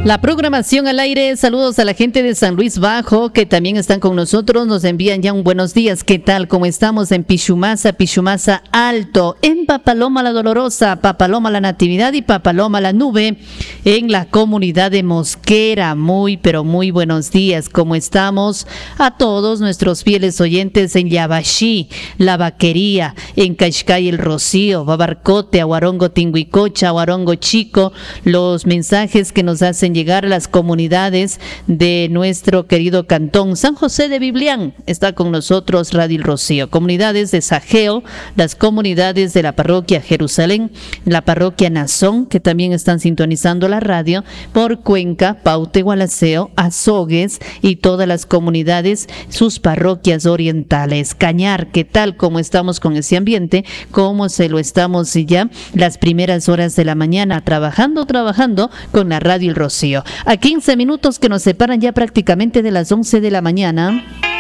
La programación al aire, saludos a la gente de San Luis Bajo que también están con nosotros, nos envían ya un buenos días, ¿qué tal? ¿Cómo estamos? En Pichumasa, Pichumasa Alto, en Papaloma la Dolorosa, Papaloma la Natividad y Papaloma la Nube, en la comunidad de Mosquera. Muy, pero muy buenos días, ¿cómo estamos? A todos nuestros fieles oyentes en Yabaxí, La Vaquería, en Caixcay el Rocío, Babarcote, Aguarongo Tinguicocha, Aguarongo Chico, los mensajes que nos hacen llegar a las comunidades de nuestro querido cantón San José de Biblián. Está con nosotros Radio El Rocío, comunidades de Sajeo, las comunidades de la parroquia Jerusalén, la parroquia Nazón, que también están sintonizando la radio por Cuenca, Paute, Gualaceo, Azogues y todas las comunidades, sus parroquias orientales. Cañar, ¿qué tal? ¿Cómo estamos con ese ambiente? ¿Cómo se lo estamos ya las primeras horas de la mañana trabajando con la Radio El Rocío? A 15 minutos que nos separan ya prácticamente de las 11 de la mañana.